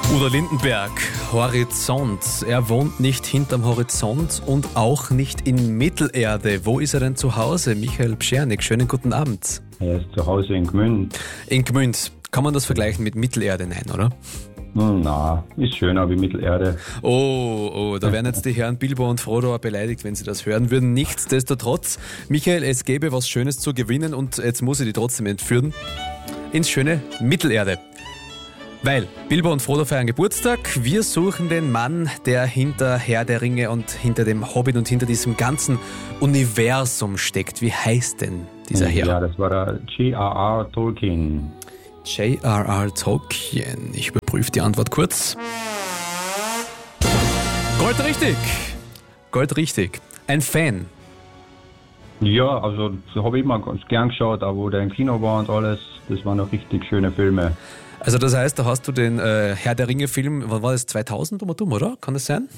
Udo Lindenberg, Horizont. Er wohnt nicht hinterm Horizont und auch nicht in Mittelerde. Wo ist er denn zu Hause? Michael Pschernik, schönen guten Abend. Er ist zu Hause in Gmünd. In Gmünd. Kann man das vergleichen mit Mittelerde? Nein, oder? Na, ist schöner wie Mittelerde. Oh, da wären jetzt die Herren Bilbo und Frodo beleidigt, wenn sie das hören würden. Nichtsdestotrotz, Michael, es gäbe was Schönes zu gewinnen und jetzt muss ich die trotzdem entführen ins schöne Mittelerde. Weil Bilbo und Frodo feiern Geburtstag. Wir suchen den Mann, der hinter Herr der Ringe und hinter dem Hobbit und hinter diesem ganzen Universum steckt. Wie heißt denn dieser Herr? Ja, das war der J.R.R. Tolkien. J.R.R. Tolkien. Ich überprüfe die Antwort kurz. Goldrichtig. Goldrichtig. Ein Fan. Ja, also das habe ich immer ganz gern geschaut, auch wo der im Kino war und alles. Das waren noch richtig schöne Filme. Also das heißt, da hast du den Herr der Ringe-Film, wann war das, 2000 oder? Kann das sein?